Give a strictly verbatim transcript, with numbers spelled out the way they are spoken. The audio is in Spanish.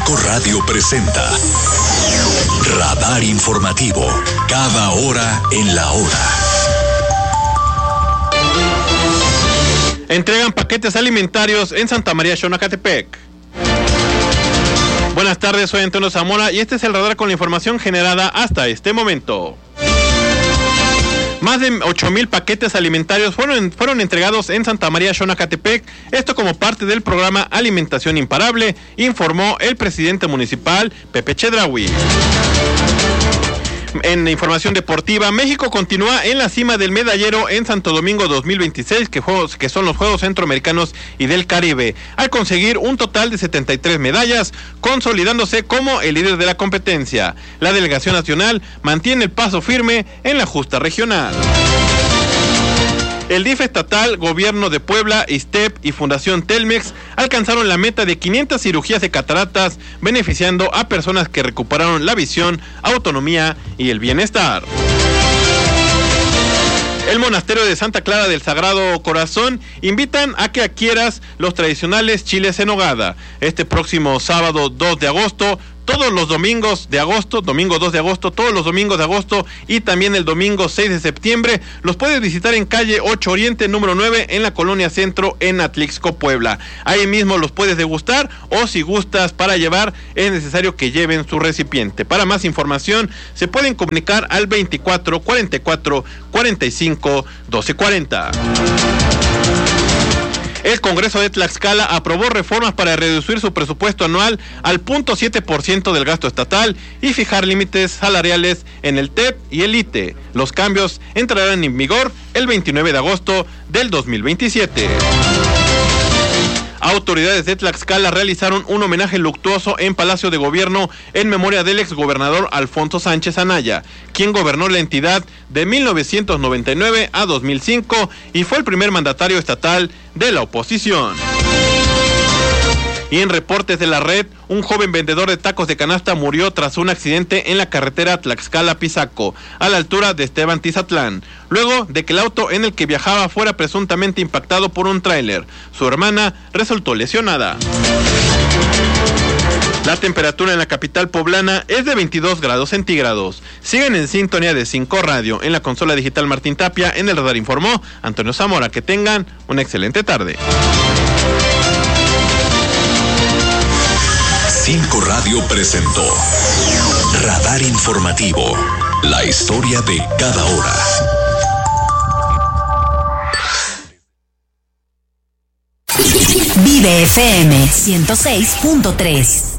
Cinco Radio presenta Radar Informativo, cada hora en la hora. Entregan paquetes alimentarios en Santa María Xonacatepec. Buenas tardes, soy Antonio Zamora y este es el radar con la información generada hasta este momento. Más de ocho mil paquetes alimentarios fueron, fueron entregados en Santa María Xonacatepec, esto como parte del programa Alimentación Imparable, informó el presidente municipal, Pepe Chedraui. En información deportiva, México continúa en la cima del medallero en Santo Domingo dos mil veintiséis, que, juegos, que son los Juegos Centroamericanos y del Caribe, al conseguir un total de setenta y tres medallas, consolidándose como el líder de la competencia. La delegación nacional mantiene el paso firme en la justa regional. El D I F estatal, Gobierno de Puebla, ISSSTEP y Fundación Telmex alcanzaron la meta de quinientas cirugías de cataratas, beneficiando a personas que recuperaron la visión, autonomía y el bienestar. El monasterio de Santa Clara del Sagrado Corazón invitan a que adquieras los tradicionales chiles en nogada. Este próximo sábado dos de agosto, todos los domingos de agosto, domingo dos de agosto, todos los domingos de agosto y también el domingo seis de septiembre, los puedes visitar en calle ocho Oriente, número nueve, en la Colonia Centro, en Atlixco, Puebla. Ahí mismo los puedes degustar o si gustas para llevar, es necesario que lleven su recipiente. Para más información, se pueden comunicar al veinticuatro cuarenta y cuatro cuarenta y cinco doce cuarenta. El Congreso de Tlaxcala aprobó reformas para reducir su presupuesto anual al cero punto siete por ciento del gasto estatal y fijar límites salariales en el T E P y el I T E. Los cambios entrarán en vigor el veintinueve de agosto del dos mil veintisiete. Autoridades de Tlaxcala realizaron un homenaje luctuoso en Palacio de Gobierno en memoria del exgobernador Alfonso Sánchez Anaya, quien gobernó la entidad de mil novecientos noventa y nueve a dos mil cinco y fue el primer mandatario estatal de la oposición. Y en reportes de la red, un joven vendedor de tacos de canasta murió tras un accidente en la carretera Tlaxcala-Pizaco, a la altura de Esteban Tizatlán, luego de que el auto en el que viajaba fuera presuntamente impactado por un tráiler. Su hermana resultó lesionada. La temperatura en la capital poblana es de veintidós grados centígrados. Siguen en sintonía de Cinco Radio. En la consola digital Martín Tapia, en el radar informó Antonio Zamora. Que tengan una excelente tarde. Cinco Radio presentó Radar Informativo, la historia de cada hora. Vive F M ciento seis punto tres.